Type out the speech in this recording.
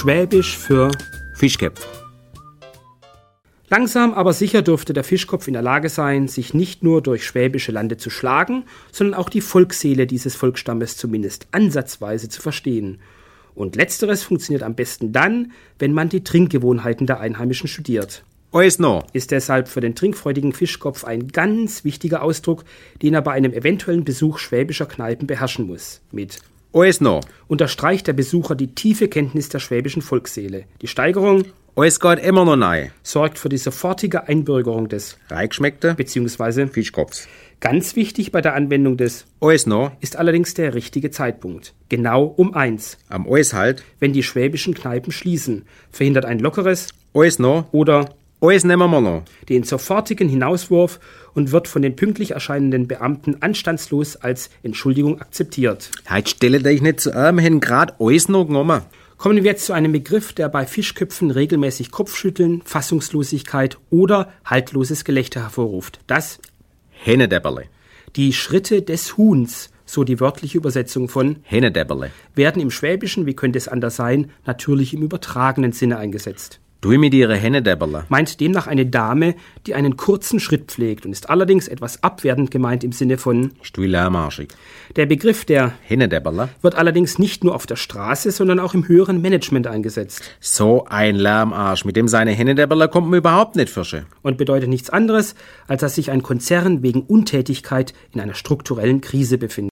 Schwäbisch für Fischköpf. Langsam aber sicher dürfte der Fischkopf in der Lage sein, sich nicht nur durch schwäbische Lande zu schlagen, sondern auch die Volksseele dieses Volksstammes zumindest ansatzweise zu verstehen. Und letzteres funktioniert am besten dann, wenn man die Trinkgewohnheiten der Einheimischen studiert. Alles noch. Ist deshalb für den trinkfreudigen Fischkopf ein ganz wichtiger Ausdruck, den er bei einem eventuellen Besuch schwäbischer Kneipen beherrschen muss. Mit Alles noch. unterstreicht der Besucher die tiefe Kenntnis der schwäbischen Volksseele. Die Steigerung Alles geht immer noch rein. sorgt für die sofortige Einbürgerung des Reingeschmeckte bzw. Fischkopfs. Ganz wichtig bei der Anwendung des Alles noch. ist allerdings der richtige Zeitpunkt. Genau um 1. Am Alles halt. Wenn die schwäbischen Kneipen schließen, verhindert ein lockeres Alles noch. oder Alles nehmen wir noch. den sofortigen Hinauswurf und wird von den pünktlich erscheinenden Beamten anstandslos als Entschuldigung akzeptiert. Heute stelle dich nicht zu haben, haben grad alles noch genommen. Kommen wir jetzt zu einem Begriff, der bei Fischköpfen regelmäßig Kopfschütteln, Fassungslosigkeit oder haltloses Gelächter hervorruft. Das Hennedäpperle. die Schritte des Huhns, so die wörtliche Übersetzung von, Hennedäpperle. werden im Schwäbischen, wie könnte es anders sein, natürlich im übertragenen Sinne eingesetzt. Du mit ihre Hennedäpperle. Meint demnach eine Dame, die einen kurzen Schritt pflegt und ist allerdings etwas abwertend gemeint im Sinne von, Ist du lärmarschig. der Begriff der Hennedäpperle. wird allerdings nicht nur auf der Straße, sondern auch im höheren Management eingesetzt So ein Lärmarsch. Mit dem seine Hennedäpperle kommt man überhaupt nicht fische. und bedeutet nichts anderes, als dass sich ein Konzern wegen Untätigkeit in einer strukturellen Krise befindet.